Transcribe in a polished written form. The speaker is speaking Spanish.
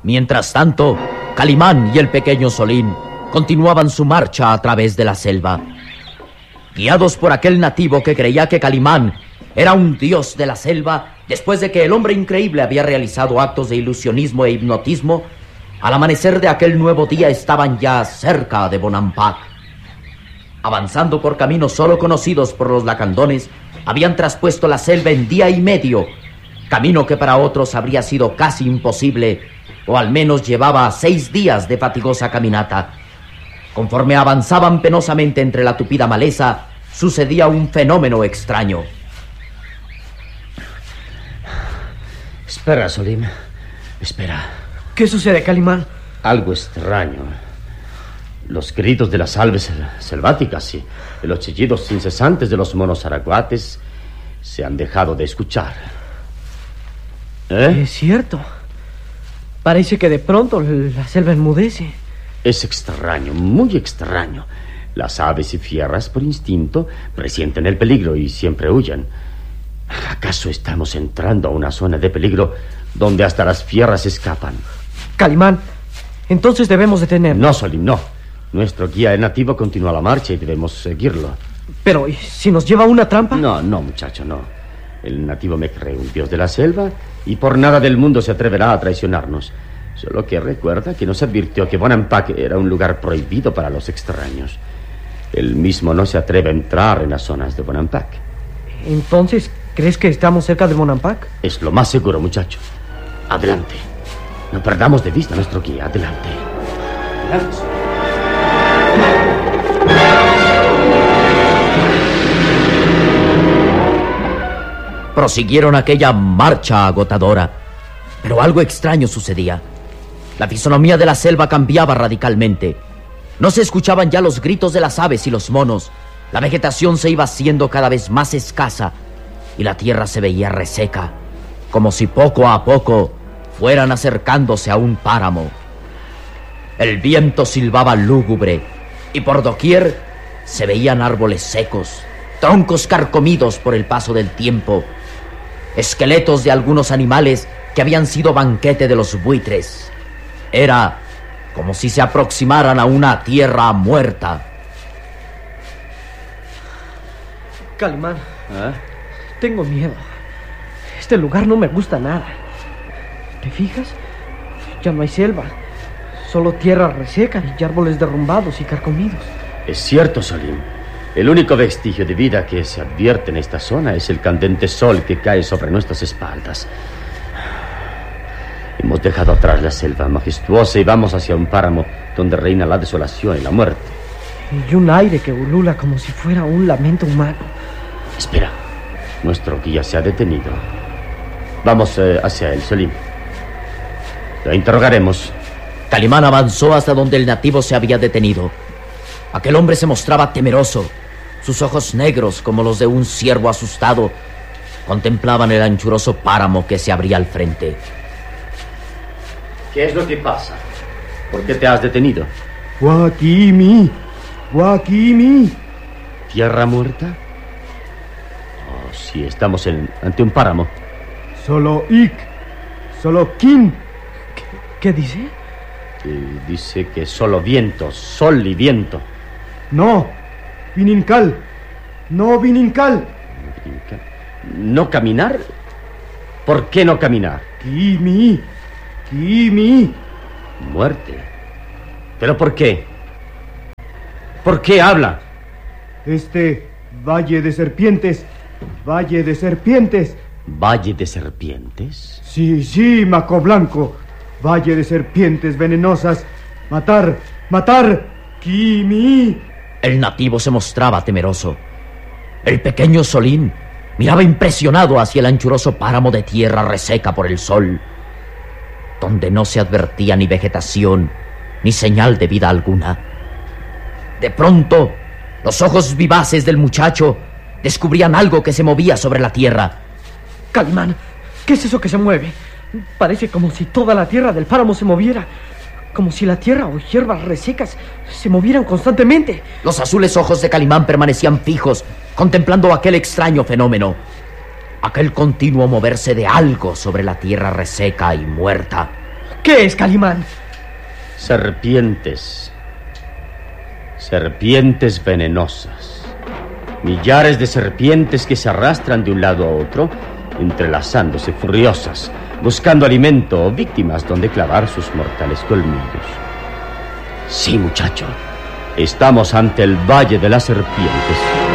Mientras tanto, Calimán y el pequeño Solín continuaban su marcha a través de la selva. Guiados por aquel nativo que creía que Calimán era un dios de la selva, después de que el hombre increíble había realizado actos de ilusionismo e hipnotismo, al amanecer de aquel nuevo día estaban ya cerca de Bonampak. Avanzando por caminos solo conocidos por los lacandones, habían traspuesto la selva en día y medio, camino que para otros habría sido casi imposible, o al menos llevaba 6 días de fatigosa caminata. Conforme avanzaban penosamente entre la tupida maleza, sucedía un fenómeno extraño. Espera, Solín. Espera. ¿Qué sucede, Calimán? Algo extraño. Los gritos de las aves selváticas y los chillidos incesantes de los monos araguates se han dejado de escuchar. Es cierto. Parece que de pronto la selva enmudece. Es extraño, muy extraño. Las aves y fieras, por instinto, presienten el peligro y siempre huyen. ¿Acaso estamos entrando a una zona de peligro donde hasta las fieras escapan? Calimán, entonces debemos detenernos. No, Solín, no. Nuestro guía el nativo continúa la marcha y debemos seguirlo. Pero, ¿y si nos lleva a una trampa? No, muchacho, no. El nativo me cree un dios de la selva y por nada del mundo se atreverá a traicionarnos. Solo que recuerda que nos advirtió que Bonampak era un lugar prohibido para los extraños. Él mismo no se atreve a entrar en las zonas de Bonampak. Entonces, ¿crees que estamos cerca de Bonampak? Es lo más seguro, muchacho. Adelante. No perdamos de vista a nuestro guía. Adelante. Adelante. Prosiguieron aquella marcha agotadora, pero algo extraño sucedía. La fisonomía de la selva cambiaba radicalmente. No se escuchaban ya los gritos de las aves y los monos. La vegetación se iba haciendo cada vez más escasa y la tierra se veía reseca, como si poco a poco fueran acercándose a un páramo. El viento silbaba lúgubre y por doquier se veían árboles secos, troncos carcomidos por el paso del tiempo, esqueletos de algunos animales que habían sido banquete de los buitres. Era como si se aproximaran a una tierra muerta. Calimán, tengo miedo. Este lugar no me gusta nada. ¿Te fijas? Ya no hay selva, solo tierra reseca y árboles derrumbados y carcomidos. Es cierto, Solín. El único vestigio de vida que se advierte en esta zona es el candente sol que cae sobre nuestras espaldas. Hemos dejado atrás la selva majestuosa y vamos hacia un páramo donde reina la desolación y la muerte. Y un aire que ulula como si fuera un lamento humano. Espera, nuestro guía se ha detenido. Vamos hacia él, Solín. Lo interrogaremos. Calimán avanzó hasta donde el nativo se había detenido. Aquel hombre se mostraba temeroso. Sus ojos negros, como los de un ciervo asustado, contemplaban el anchuroso páramo que se abría al frente. ¿Qué es lo que pasa? ¿Por qué te has detenido? Wakimi. ¿Tierra muerta? Oh, sí, estamos ante un páramo. Solo kin. ¿Qué dice? Dice que solo viento, sol y viento. No Vininkal. ¿No caminar? ¿Por qué no caminar? Kimi. Muerte. ¿Pero por qué? ¿Por qué habla? Valle de serpientes. ¿Valle de serpientes? Sí, Maco Blanco. Valle de serpientes venenosas. Matar. Kimi. El nativo se mostraba temeroso. El pequeño Solín miraba impresionado hacia el anchuroso páramo de tierra reseca por el sol, donde no se advertía ni vegetación ni señal de vida alguna. De pronto, los ojos vivaces del muchacho descubrían algo que se movía sobre la tierra. Calimán, ¿qué es eso que se mueve? Parece como si toda la tierra del páramo se moviera, como si la tierra o hierbas resecas se movieran constantemente. Los azules ojos de Calimán permanecían fijos, contemplando aquel extraño fenómeno, aquel continuo moverse de algo sobre la tierra reseca y muerta. ¿Qué es, Calimán? Serpientes. Serpientes venenosas. Millares de serpientes que se arrastran de un lado a otro, entrelazándose furiosas, buscando alimento o víctimas donde clavar sus mortales colmillos. Sí, muchacho. Estamos ante el Valle de las Serpientes.